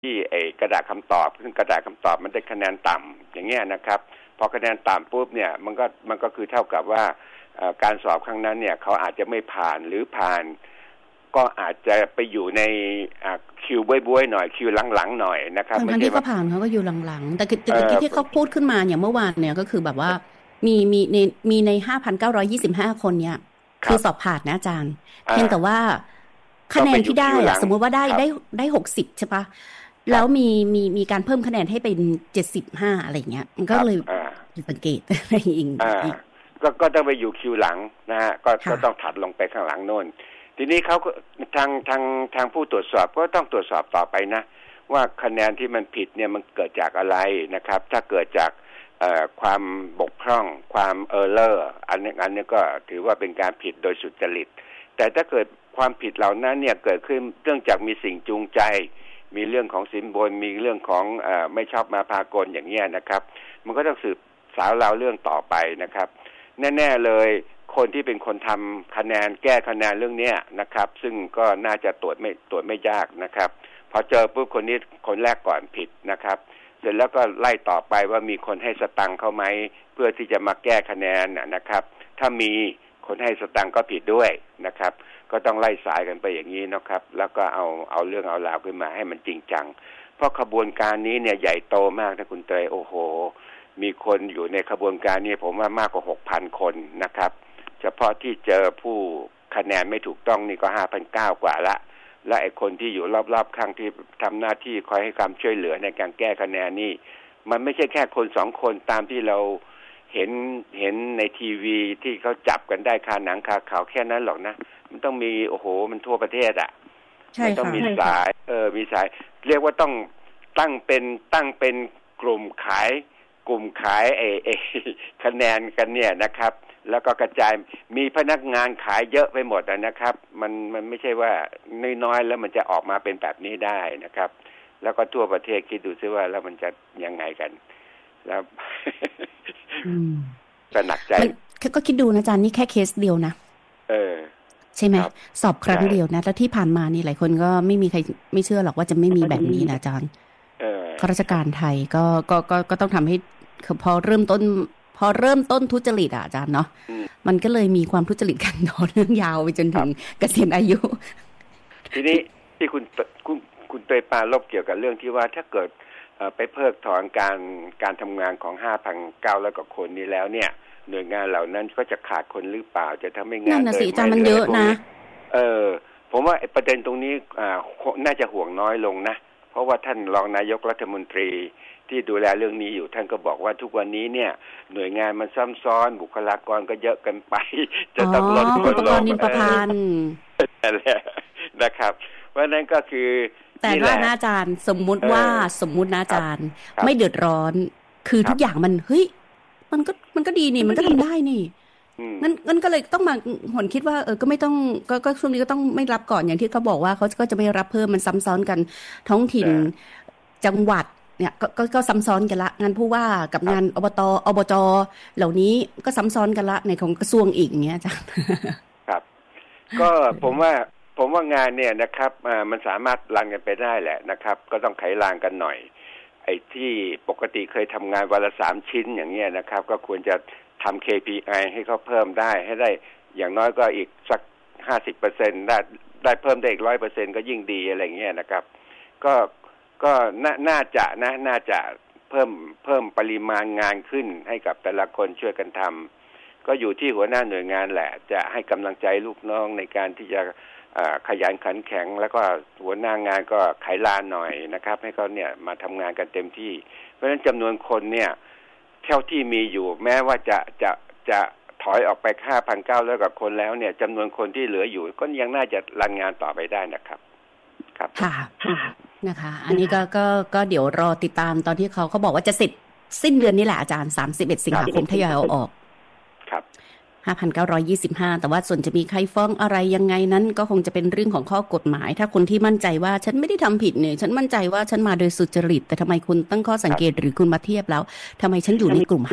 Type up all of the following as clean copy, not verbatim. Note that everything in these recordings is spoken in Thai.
ที่กระดาษคำตอบซึ่งกระดาษคำตอบมันได้คะแนนต่ำอย่างเงี้ยนะครับพอคะแนนต่ำปุ๊บเนี่ยมันก็คือเท่ากับว่าการสอบครั้งนั้นเนี่ยเขาอาจจะไม่ผ่านหรือผ่านก็อาจจะไปอยู่ในคิวบ้วยๆหน่อยคิวหลังๆหน่อยนะครับทั้งที่เขาผ่านเขาก็อยู่หลังๆแต่ที่เขาพูดขึ้นมาอย่างเมื่อวานเนี่ยก็คือแบบว่ามีใน 5,925 คนเนี่ยคือสอบผ่านนะอาจารย์เพียงแต่ว่าคะแนนที่ได้สมมุติว่าได้60ใช่ปะแล้วมีการเพิ่มคะแนนให้เป็น75อะไรเงี้ยมันก็เลยสังเกตอะไรอย่างนี้ก็ต้องไปอยู่คิวหลังนะฮะก็ต้องถัดลงไปข้างหลังโน่นทีนี้เขาก็ทางผู้ตรวจสอบก็ต้องตรวจสอบต่อไปนะว่าคะแนนที่มันผิดเนี่ยมันเกิดจากอะไรนะครับถ้าเกิดจากความบกพร่องความเออร์เลอร์อันนี้ก็ถือว่าเป็นการผิดโดยสุจริตแต่ถ้าเกิดความผิดเหล่านั้นเนี่ยเกิดขึ้นเนื่องจากมีสิ่งจูงใจมีเรื่องของสินบนมีเรื่องของไม่ชอบมาพากลอย่างเงี้ยนะครับมันก็ต้องสืบสาวราวเรื่องต่อไปนะครับแน่ๆเลยคนที่เป็นคนทำคะแนนแก้คะแนนเรื่องนี้นะครับซึ่งก็น่าจะตรวจไม่ยากนะครับพอเจอปุ๊บคนนี้คนแรกก่อนผิดนะครับเสร็จแล้วก็ไล่ต่อไปว่ามีคนให้สตังค์เขาไหมเพื่อที่จะมาแก้คะแนนนะครับถ้ามีคนให้สตังค์ก็ผิดด้วยนะครับก็ต้องไล่สายกันไปอย่างนี้นะครับแล้วก็เอาเรื่องเอาราวขึ้นมาให้มันจริงจังเพราะขบวนการนี้เนี่ยใหญ่โตมากนะคุณเตยโอ้โหมีคนอยู่ในขบวนการนี้ผมว่ามากกว่า 6,000 คนนะครับเฉพาะที่เจอผู้คะแนนไม่ถูกต้องนี่ก็ 5,900 กว่าละและไอ้คนที่อยู่รอบๆข้างที่ทำหน้าที่คอยให้ความช่วยเหลือในการแก้คะแนนนี่มันไม่ใช่แค่คน2 คนตามที่เราเห็นในทีวีที่เขาจับกันได้คาหนังคาเขาแค่นั้นหรอกนะมันต้องมีโอ้โหมันทั่วประเทศอ่ะมันต้องมีสายมีสายเรียกว่าต้องตั้งเป็นกลุ่มขายคะแนนกันเนี่ยนะครับแล้วก็กระจายมีพนักงานขายเยอะไปหมดนะครับมันไม่ใช่ว่าน้อยๆแล้วมันจะออกมาเป็นแบบนี้ได้นะครับแล้วก็ทั่วประเทศคิดดูซิว่าแล้วมันจะยังไงกันแล้วก็หนักใจก็คิดดูนะอาจารย์นี่แค่เคสเดียวนะใช่ไหมสอบครั้งเดียวนะแล้วที่ผ่านมานี่หลายคนก็ไม่มีใครไม่เชื่อหรอกว่าจะไม่มีแบบนี้นะอาจารย์ข้าราชการไทยก็ต้องทำให้พอเริ่มต้นทุจริตอาจารย์เนาะมันก็เลยมีความทุจริตกันต่อเนื่องยาวไปจนถึงเกษียณอายุทีนี้ที่คุณเตยปาลบเกี่ยวกับเรื่องที่ว่าถ้าเกิดไปเพิกถอนการทำงานของ 5,900 กว่าคนนี้แล้วเนี่ยหน่วยงานเหล่านั้นก็จะขาดคนหรือเปล่าจะทำให้งานนั่นน่ะสิอาจารย์มันเยอะนะผมว่าประเด็นตรงนี้น่าจะห่วงน้อยลงนะเพราะว่าท่านรองนายกรัฐมนตรีที่ดูแลเรื่องนี้อยู่ท่านก็บอกว่าทุกวันนี้เนี่ยหน่วยงานมันซ้ำซ้อนบุคลากรก็เยอะเกินไปจะต้องลดคนลงนั่นแหละนะครับเพราะนั้นก็คือแต่ว่าอาจารย์สมมุตินะอาจารย์ไม่เดือดร้อนคือทุกอย่างมันเฮ้ยมันก็ดีนี่มันก็ทำได้นี่งั้นก็เลยต้องมาหนคิดว่าก็ไม่ต้องก็ช่วงนี้ก็ต้องไม่รับก่อนอย่างที่เขาบอกว่าเขาก็จะไม่รับเพิ่มมันซ้ำซ้อนกันท้องถิ่นจังหวัดเนี่ยก็ซ้ำซ้อนกันละงานผู้ว่ากับงานอบจเหล่านี้ก็ซ้ำซ้อนกันละในของกระทรวงอีกอย่างเงี้ยอาจารย์ครับก็ผมว่างานเนี่ยนะครับมันสามารถรันกันไปได้แหละนะครับก็ต้องไขลางกันหน่อยไอ้ที่ปกติเคยทำงานวันละ3 ชิ้นอย่างเงี้ยนะครับก็ควรจะทำ KPI ให้เขาเพิ่มได้ให้ได้อย่างน้อยก็อีกสัก 50% ได้เพิ่มได้อีก 100% ก็ยิ่งดีอะไรเงี้ยนะครับก็น่าจะเพิ่มปริมาณงานขึ้นให้กับแต่ละคนช่วยกันทำก็อยู่ที่หัวหน้าหน่วยงานแหละจะให้กำลังใจลูกน้องในการที่จะขยันขันแข็งแล้วก็หัวหน้างานก็ไขลานหน่อยนะครับให้เขาเนี่ยมาทำงานกันเต็มที่เพราะฉะนั้นจำนวนคนเนี่ยเท่าที่มีอยู่แม้ว่าจะถอยออกไป 5,900 กว่าคนแล้วเนี่ยจำนวนคนที่เหลืออยู่ก็ยังน่าจะรันงานต่อไปได้นะครับครับค่ะนะคะอันนี้ก็เดี๋ยวรอติดตามตอนที่เขาบอกว่าจะเสร็จสิ้นเดือนนี้แหละอาจารย์31 สิงหาคมทยอยเอาออกครับ 5,925แต่ว่าส่วนจะมีใครฟ้องอะไรยังไงนั้นก็คงจะเป็นเรื่องของข้อกฎหมายถ้าคนที่มั่นใจว่าฉันไม่ได้ทำผิดเนี่ยฉันมั่นใจว่าฉันมาโดยสุจริตแต่ทำไมคุณตั้งข้อสังเกตหรือคุณมาเทียบแล้วทำไมฉันอยู่ในกลุ่ม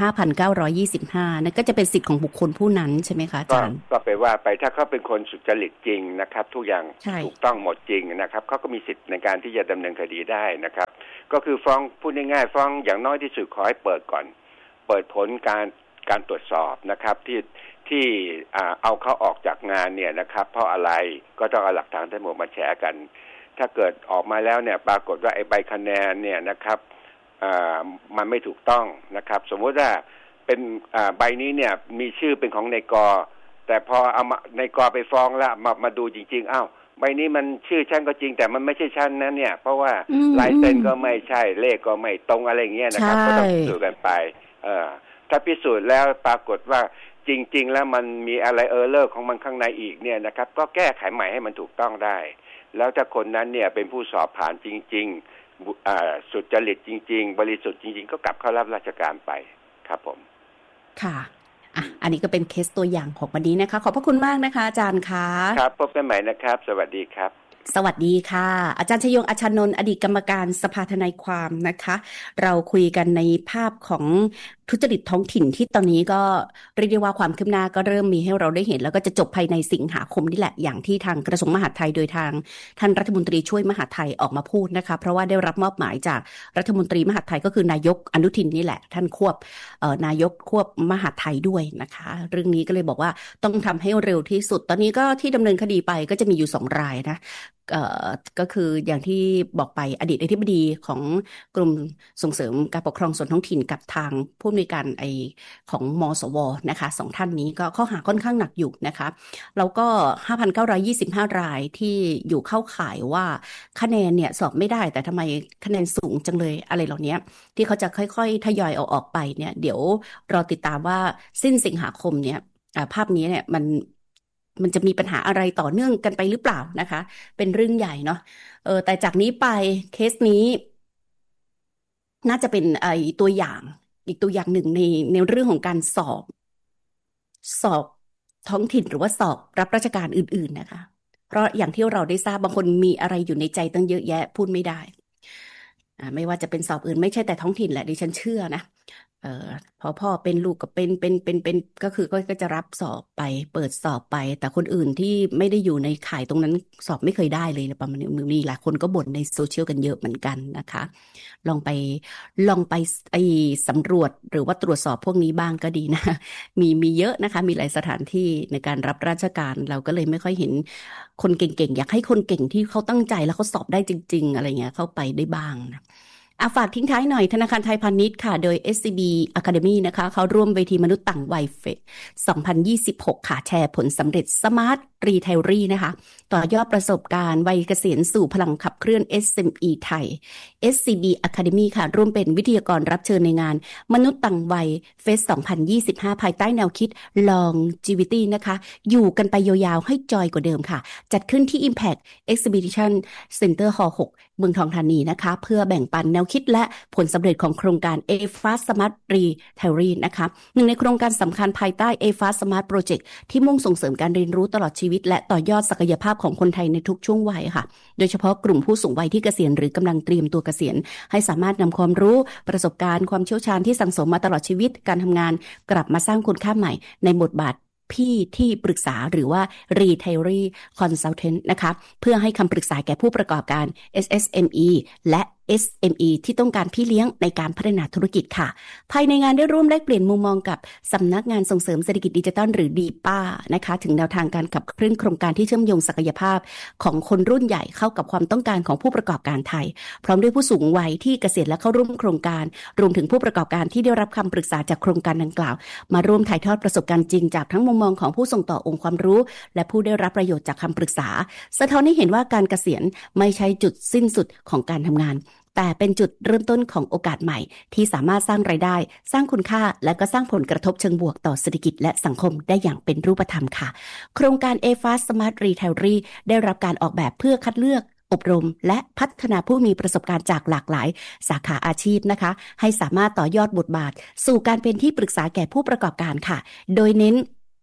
5,925 นั่นก็จะเป็นสิทธิ์ของบุคคลผู้นั้นใช่ไหมคะอาจารย์ก็ไปว่าไปถ้าเขาเป็นคนสุจริตจริงนะครับทุกอย่างถูกต้องหมดจริงนะครับเขาก็มีสิทธิ์ในการที่จะดำเนินคดีได้นะครับก็คือฟ้องพูดง่ายๆฟ้องอย่างน้อยที่สุดขอให้เปิดก่อนเปิดผลการตรวจสอบนะครับที่เอาเขาออกจากงานเนี่ยนะครับเพราะอะไรก็ต้องเอาหลักฐานทั้งหมดมาแชร์กันถ้าเกิดออกมาแล้วเนี่ยปรากฏว่าไอ้ใบคะแนนเนี่ยนะครับมันไม่ถูกต้องนะครับสมมุติว่าเป็นใบนี้เนี่ยมีชื่อเป็นของนายกแต่พอเอามานายกไปฟ้องแล้วมาดูจริงๆอ้าวใบนี้มันชื่อฉันก็จริงแต่มันไม่ใช่ฉันนะเนี่ยเพราะว่าลายเซ็นก็ไม่ใช่เลขก็ไม่ตรงอะไรอย่างเงี้ยนะครับก็ต้องพิสูจน์กันไปถ้าพิสูจน์แล้วปรากฏว่าจริงๆแล้วมันมีอะไรเออร์เลอร์ของมันข้างในอีกเนี่ยนะครับก็แก้ไขใหม่ให้มันถูกต้องได้แล้วถ้าคนนั้นเนี่ยเป็นผู้สอบผ่านจริงๆสุจริตจริงๆบริสุทธิ์จริงๆก็กลับเข้ารับราชการไปครับผมค่ะอันนี้ก็เป็นเคสตัวอย่างของวันนี้นะคะขอบพระคุณมากนะคะอาจารย์คะครับพบกันใหม่นะครับสวัสดีครับสวัสดีค่ะอาจารย์ชยงค์ อัชชานนท์อดีตกรรมการสภาทนายความนะคะเราคุยกันในภาพของทุจริตท้องถิ่นที่ตอนนี้ก็เรียกได้ว่าความคืบหน้าก็เริ่มมีให้เราได้เห็นแล้วก็จะจบภายในสิงหาคมนี่แหละอย่างที่ทางกระทรวงมหาดไทยโดยทางท่านรัฐมนตรีช่วยมหาดไทยออกมาพูดนะคะเพราะว่าได้รับมอบหมายจากรัฐมนตรีมหาดไทยก็คือนายกอนุทินนี่แหละท่านควบนายกควบมหาดไทยด้วยนะคะเรื่องนี้ก็เลยบอกว่าต้องทำให้เร็วที่สุดตอนนี้ก็ที่ดำเนินคดีไปก็จะมีอยู่2 รายนะก็คืออย่างที่บอกไปอดีตอธิบดีของกรมส่งเสริมการปกครองส่วนท้องถิ่นกับทางผู้อำนวยการของมสวนะคะ2 ท่านนี้ก็ข้อหาค่อนข้างหนักอยู่นะคะแล้วก็ 5,925 รายที่อยู่เข้าข่ายว่าคะแนนเนี่ยสอบไม่ได้แต่ทำไมคะแนนสูงจังเลยอะไรเหล่านี้ที่เขาจะค่อยๆทยอยเอาออกไปเนี่ยเดี๋ยวรอติดตามว่าสิ้นสิงหาคมเนี่ยภาพนี้เนี่ยมันจะมีปัญหาอะไรต่อเนื่องกันไปหรือเปล่านะคะเป็นเรื่องใหญ่เนาะแต่จากนี้ไปเคสนี้น่าจะเป็นตัวอย่างอีกตัวอย่างหนึ่งในเรื่องของการสอบท้องถิ่นหรือว่าสอบรับราชการอื่นๆนะคะเพราะอย่างที่เราได้ทราบบางคนมีอะไรอยู่ในใจตั้งเยอะแยะพูดไม่ได้ไม่ว่าจะเป็นสอบอื่นไม่ใช่แต่ท้องถิ่นแหละดิฉันเชื่อนะพอพ่อเป็นลูกก็เป็นก็คือก็จะรับสอบไปเปิดสอบไปแต่คนอื่นที่ไม่ได้อยู่ในข่ายตรงนั้นสอบไม่เคยได้เลยนะประมาณนี้มีหลายคนก็บ่นในโซเชียลกันเยอะเหมือนกันนะคะลองไปสำรวจหรือว่าตรวจสอบพวกนี้บ้างก็ดีนะมีเยอะนะคะมีหลายสถานที่ในการรับราชการเราก็เลยไม่ค่อยเห็นคนเก่งๆอยากให้คนเก่งที่เขาตั้งใจแล้วเขาสอบได้จริงๆอะไรเงี้ยเข้าไปได้บ้างนะฝากทิ้งท้ายหน่อยธนาคารไทยพาณิชย์ค่ะโดย SCB Academy นะคะเขาร่วมเวทีมนุษย์ต่างวัยเฟส2026 ค่ะแชร์ผลสำเร็จ Smart Retirery นะคะต่อยอดประสบการณ์วัยเกษียณสู่พลังขับเคลื่อน SME ไทย SCB Academy ค่ะร่วมเป็นวิทยากรรับเชิญในงานมนุษย์ต่างวัยเฟส2025 ภายใต้แนวคิด Longevity นะคะอยู่กันไปยาวๆให้จอยกว่าเดิมค่ะจัดขึ้นที่ Impact Exhibition Center Hall 6เมืองทองธานีนะคะเพื่อแบ่งปันแนวคิดและผลสำเร็จของโครงการ AFAST Smart Retirery นะคะหนึ่งในโครงการสำคัญภายใต้ AFAST Smart Project ที่มุ่งส่งเสริมการเรียนรู้ตลอดชีวิตและต่อยอดศักยภาพของคนไทยในทุกช่วงวัยค่ะโดยเฉพาะกลุ่มผู้สูงวัยที่เกษียณหรือกำลังเตรียมตัวเกษียณให้สามารถนำความรู้ประสบการณ์ความเชี่ยวชาญที่สั่งสมมาตลอดชีวิตการทำงานกลับมาสร้างคุณค่าใหม่ในบทบาทพี่ที่ปรึกษาหรือว่า Retiree Consultant นะคะเพื่อให้คำปรึกษาแก่ผู้ประกอบการ SSME และ SME ที่ต้องการพี่เลี้ยงในการพัฒนาธุรกิจค่ะภายในงานได้ร่วมแลกเปลี่ยนมุมมองกับสำนักงานส่งเสริมเศรษฐกิจดิจิทัลหรือดีป้านะคะถึงแนวทางการขับเคลื่อนโครงการที่เชื่อมโยงศักยภาพของคนรุ่นใหญ่เข้ากับความต้องการของผู้ประกอบการไทยพร้อมด้วยผู้สูงวัยที่เกษียณและเข้าร่วมโครงการรวมถึงผู้ประกอบการที่ได้รับคำปรึกษาจากโครงการดังกล่าวมาร่วมถ่ายทอดประสบการณ์จริงจากทั้งมุมมองของผู้ส่งต่อองค์ความรู้และผู้ได้รับประโยชน์จากคำปรึกษาสะท้อนให้เห็นว่าการเกษียณไม่ใช่จุดสิ้นสุดของการทำงานแต่เป็นจุดเริ่มต้นของโอกาสใหม่ที่สามารถสร้างรายได้สร้างคุณค่าและก็สร้างผลกระทบเชิงบวกต่อเศรษฐกิจและสังคมได้อย่างเป็นรูปธรรมค่ะโครงการ AFAST Smart Retirery ได้รับการออกแบบเพื่อคัดเลือกอบรมและพัฒนาผู้มีประสบการณ์จากหลากหลายสาขาอาชีพนะคะให้สามารถต่อยอดบทบาทสู่การเป็นที่ปรึกษาแก่ผู้ประกอบการค่ะโดยเน้น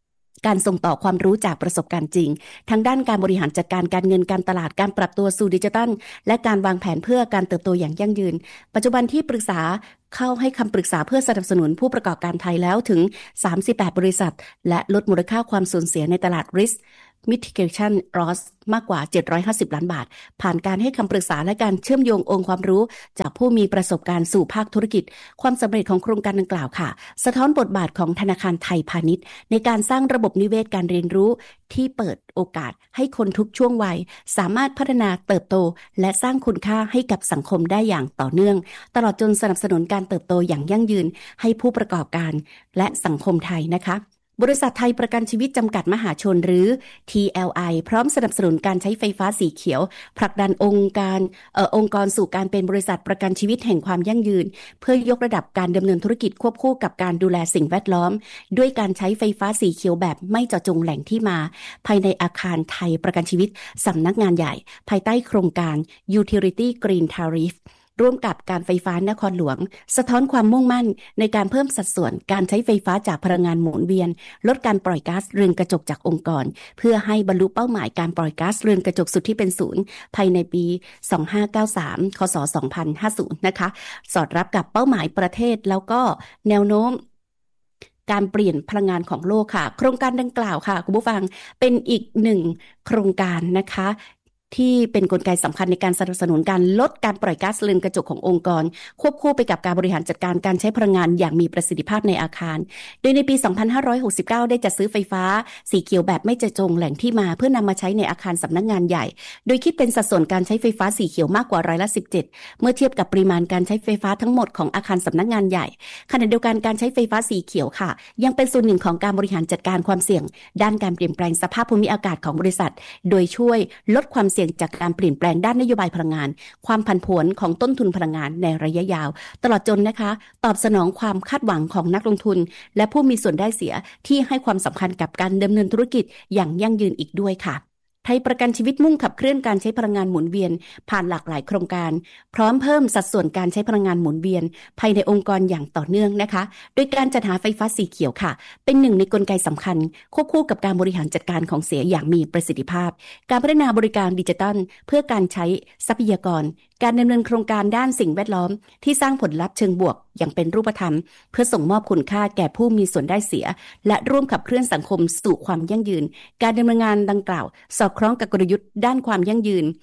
การส่งต่อความรู้จากประสบการณ์จริงทั้งด้านการบริหารจัดการการเงินการตลาดการปรับตัวสู่ดิจิทัลและการวางแผนเพื่อการเติบโตอย่างยั่งยืนปัจจุบันที่ปรึกษาเข้าให้คำปรึกษาเพื่อสนับสนุนผู้ประกอบการไทยแล้วถึง38บริษัทและลดมูลค่าความสูญเสียในตลาด Risk Mitigation Loss มากกว่า750ล้านบาทผ่านการให้คำปรึกษาและการเชื่อมโยงองค์ความรู้จากผู้มีประสบการณ์สู่ภาคธุรกิจความสำเร็จของโครงการดังกล่าวค่ะสะท้อนบทบาทของธนาคารไทยพาณิชย์ในการสร้างระบบนิเวศการเรียนรู้ที่เปิดโอกาสให้คนทุกช่วงวัยสามารถพัฒนาเติบโตและสร้างคุณค่าให้กับสังคมได้อย่างต่อเนื่องตลอดจนสนับสนุนการเติบโตอย่างยั่งยืนให้ผู้ประกอบการและสังคมไทยนะคะบริษัทไทยประกันชีวิตจำกัดมหาชนหรือ TLI พร้อมสนับสนุนการใช้ไฟฟ้าสีเขียวผลักดันองค์กรสู่การเป็นบริษัทประกันชีวิตแห่งความยั่งยืนเพื่อยกระดับการดำเนินธุรกิจควบคู่กับการดูแลสิ่งแวดล้อมด้วยการใช้ไฟฟ้าสีเขียวแบบไม่เจาะจงแหล่งที่มาภายในอาคารไทยประกันชีวิตสำนักงานใหญ่ภายใต้โครงการ Utility Green Tariffร่วมกับการไฟฟ้านครหลวงสะท้อนความมุ่งมั่นในการเพิ่มสัดส่วนการใช้ไฟฟ้าจากพลังงานหมุนเวียนลดการปล่อยก๊าซเรือนกระจกจากองค์กรเพื่อให้บรรลุเป้าหมายการปล่อยก๊าซเรือนกระจกสุดที่เป็นศูนย์ภายในปี2593 คศ 2050นะคะสอดรับกับเป้าหมายประเทศแล้วก็แนวโน้มการเปลี่ยนพลังงานของโลกค่ะโครงการดังกล่าวค่ะคุณผู้ฟังเป็นอีกหนึ่งโครงการนะคะที่เป็นกลไกสำคัญในการสนับสนุนการลดการปล่อยก๊าซเรือนกระจกขององค์กรควบคู่ไปกับการบริหารจัดการการใช้พลังงานอย่างมีประสิทธิภาพในอาคารโดยในปี 2569 ได้จัดซื้อไฟฟ้าสีเขียวแบบไม่เจาะจงแหล่งที่มาเพื่อนำมาใช้ในอาคารสำนักงานใหญ่โดยคิดเป็นสัดส่วนการใช้ไฟฟ้าสีเขียวมากกว่า17%เมื่อเทียบกับปริมาณการใช้ไฟฟ้าทั้งหมดของอาคารสำนักงานใหญ่ขณะเดียวกันการใช้ไฟฟ้าสีเขียวค่ะยังเป็นส่วนหนึ่งของการบริหารจัดการความเสี่ยงด้านการเปลี่ยนแปลงสภาพภูมิอากาศของบริษัทโดยช่วยลดความเสี่ยงจากการเปลี่ยนแปลงด้านนโยบายพลังงานความผันผวนของต้นทุนพลังงานในระยะยาวตลอดจนนะคะตอบสนองความคาดหวังของนักลงทุนและผู้มีส่วนได้เสียที่ให้ความสำคัญกับการดำเนินธุรกิจอย่างยั่งยืนอีกด้วยค่ะไทยประกันชีวิตมุ่งขับเคลื่อนการใช้พลังงานหมุนเวียนผ่านหลากหลายโครงการพร้อมเพิ่มสัดส่วนการใช้พลังงานหมุนเวียนภายในองค์กรอย่างต่อเนื่องนะคะโดยการจัดหาไฟฟ้าสีเขียวค่ะเป็นหนึ่งในกลไกสำคัญควบคู่กับการบริหารจัดการของเสียอย่างมีประสิทธิภาพการพัฒนาบริการดิจิทัลเพื่อการใช้ทรัพยากรการดำเนินโครงการด้านสิ่งแวดล้อมที่สร้างผลลัพธ์เชิงบวกอย่างเป็นรูปธรรมเพื่อส่งมอบคุณค่าแก่ผู้มีส่วนได้เสียและร่วมขับเคลื่อนสังคมสู่ความยั่งยืนการดำเนินงานดังกล่าวสอดคล้องกับกลยุทธ์ด้านความยั่งยืน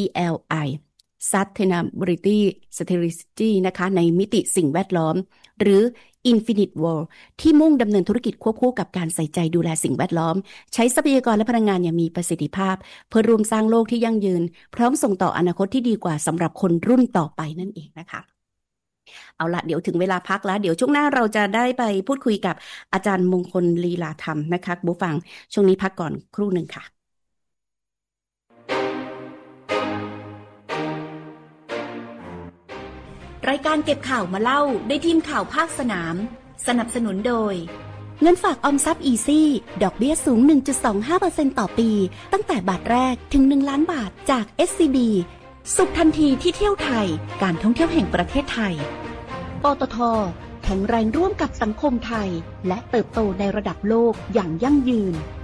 TLI Sustainability Strategy นะคะในมิติสิ่งแวดล้อมหรือ Infinite World ที่มุ่งดำเนินธุรกิจควบคู่กับการใส่ใจดูแลสิ่งแวดล้อมใช้ทรัพยากรและพลังงานอย่างมีประสิทธิภาพเพื่อร่วมสร้างโลกที่ยั่งยืนพร้อมส่งต่ออนาคตที่ดีกว่าสำหรับคนรุ่นต่อไปนั่นเองนะคะเอาละเดี๋ยวถึงเวลาพักแล้วเดี๋ยวช่วงหน้าเราจะได้ไปพูดคุยกับอาจารย์มงคลลีลาธรรมนะคะผู้ฟังช่วงนี้พักก่อนครู่หนึ่งค่ะรายการเก็บข่าวมาเล่าได้ทีมข่าวภาคสนามสนับสนุนโดยเงินฝากออมทรัพย์อีซี่ดอกเบี้ยสูง 1.25% ต่อปีตั้งแต่บาทแรกถึง1ล้านบาทจาก SCB สุขทันทีที่เที่ยวไทยการท่องเที่ยวแห่งประเทศไทยปตท.แข็งแรงร่วมกับสังคมไทยและเติบโตในระดับโลกอย่างยั่งยืน